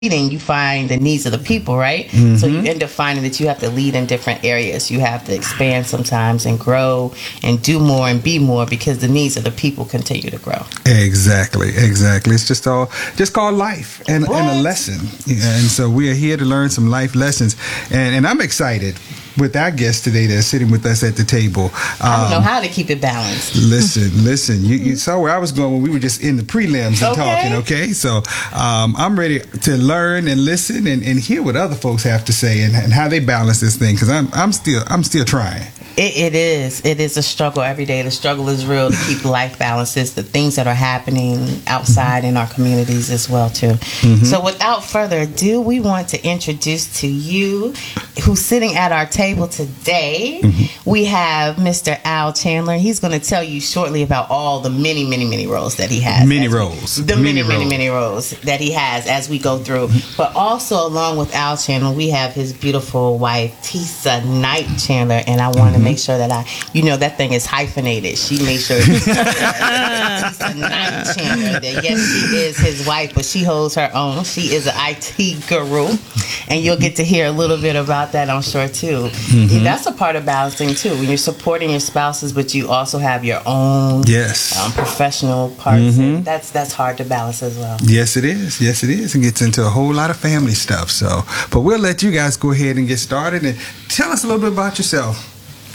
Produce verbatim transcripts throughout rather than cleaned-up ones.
you find the needs of the people, right? Mm-hmm. So you end up finding that you have to lead in different areas. You have to expand sometimes and grow and do more and be more because the needs of the people continue to grow. Exactly, exactly. It's just all just called life and, and a lesson. Yeah, and so we are here to learn some life lessons. And, and I'm excited with our guests today that's sitting with us at the table. Um, I don't know how to keep it balanced. Listen, listen. You, you saw where I was going when we were just in the prelims and okay. talking, okay? So um, I'm ready to learn and listen and, and hear what other folks have to say and, and how they balance this thing because I'm I'm still I'm still trying. It, it is. It is a struggle every day. The struggle is real to keep life balances, the things that are happening outside in our communities as well, too. Mm-hmm. So without further ado, we want to introduce to you who's sitting at our table today. Mm-hmm. We have Mister Al Chandler. He's going to tell you shortly about all the many, many, many roles that he has. Many roles. The many, many, many, many, many roles that he has as we go through. But also, along with Al Chandler, we have his beautiful wife, Tisa Knight Chandler, and I want to make sure that I, you know, that thing is hyphenated. She made sure Tisa Knight Chandler that yes, she is his wife, but she holds her own. She is an I T guru, and you'll get to hear a little bit about that, I'm sure, too. Mm-hmm. That's a part of balancing, too, when you're supporting your spouses, but you also have your own yes. um, professional parts. Mm-hmm. That's that's hard to balance as well. Yes, it is. Yes, it is. It gets into a whole lot of family stuff. So, but we'll let you guys go ahead and get started and tell us a little bit about yourself.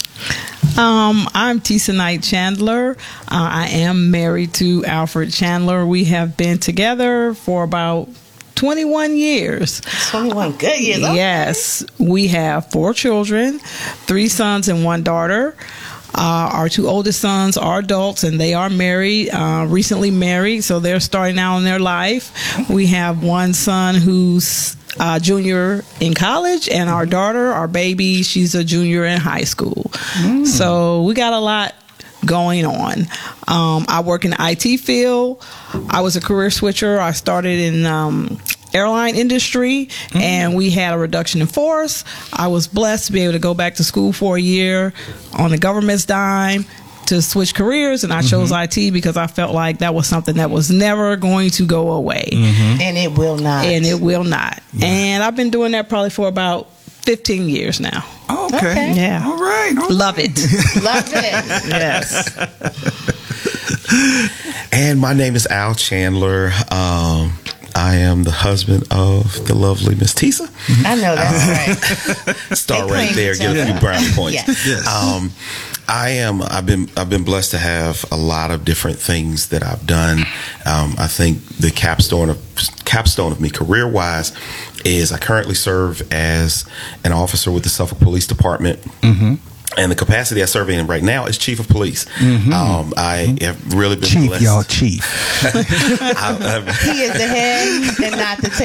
Um, I'm Tisa Knight Chandler. Uh, I am married to Alfred Chandler. We have been together for about twenty-one years. twenty-one good years. Okay. Yes. We have four children, three sons and one daughter. Uh, our two oldest sons are adults and they are married, uh, recently married, so they're starting out in their life. We have one son who's uh, junior in college, and our daughter, our baby, she's a junior in high school. Mm. So we got a lot going on. Um, I work in the I T field. I was a career switcher. I started in um, airline industry, mm-hmm. and we had a reduction in force. I was blessed to be able to go back to school for a year on the government's dime to switch careers, and I mm-hmm. chose I T because I felt like that was something that was never going to go away. Mm-hmm. And it will not. And it will not. Yeah. And I've been doing that probably for about fifteen years now. Oh, okay. okay. Yeah. All right. All Love it. Love it. Yes. And my name is Al Chandler. Um, I am the husband of the lovely Miss Tisa. I know that's right. Start right there, get a few brownie points. Yes. Yes. Um, I am. I've been. I've been blessed to have a lot of different things that I've done. Um, I think the capstone of capstone of me career wise is I currently serve as an officer with the Suffolk Police Department. Mm-hmm. And the capacity I serve in right now is chief of police. Mm-hmm. Um, I have really been chief, blessed. y'all, chief. I, I, he is the head and not the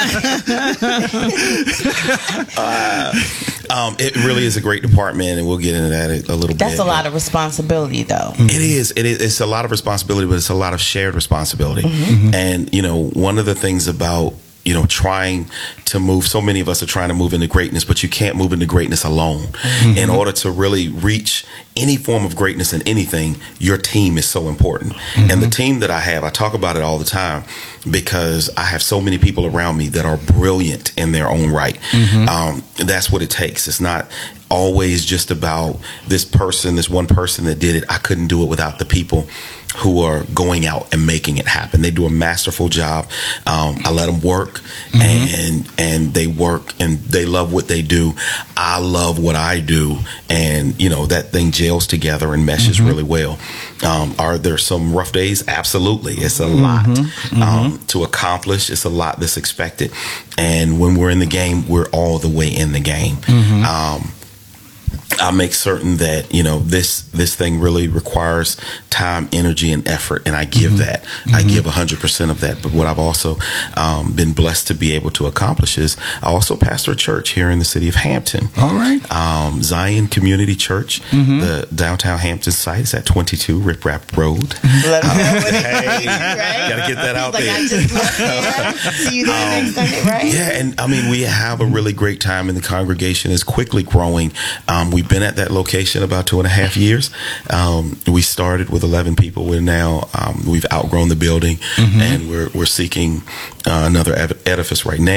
tail. uh, um, it really is a great department, and we'll get into that a, a little That's bit. That's a lot of responsibility, though. Mm-hmm. It is. It is. It's a lot of responsibility, but it's a lot of shared responsibility. Mm-hmm. And you know, one of the things about you know, trying to move. So many of us are trying to move into greatness, but you can't move into greatness alone. Mm-hmm. In order to really reach any form of greatness in anything, your team is so important. Mm-hmm. And the team that I have, I talk about it all the time because I have so many people around me that are brilliant in their own right. Mm-hmm. Um, that's what it takes. It's not always just about this person, this one person that did it. I couldn't do it without the people who are going out and making it happen. They do a masterful job. Um, I let them work, mm-hmm. and and they work, and they love what they do. I love what I do, and you know that thing gels together and meshes mm-hmm. really well. Um, are there some rough days? Absolutely. It's a mm-hmm. lot mm-hmm. Um, to accomplish. It's a lot that's expected, and when we're in the game, we're all the way in the game. Mm-hmm. Um, I make certain that, you know, this this thing really requires time, energy, and effort, and I give mm-hmm. that. Mm-hmm. I give one hundred percent of that. But what I've also um, been blessed to be able to accomplish is I also pastor a church here in the city of Hampton. All right. Um, Zion Community Church, mm-hmm. the downtown Hampton site is at twenty-two Rip Rap Road. Let me know what hey, right? Gotta get that out like, there. I just left there. See you there next Sunday, right? Yeah, and I mean, we have a really great time, and the congregation is quickly growing. Um, we we've been at that location about two and a half years. Um, we started with eleven people. We're now um, we've outgrown the building, mm-hmm. and we're we're seeking uh, another edifice right now.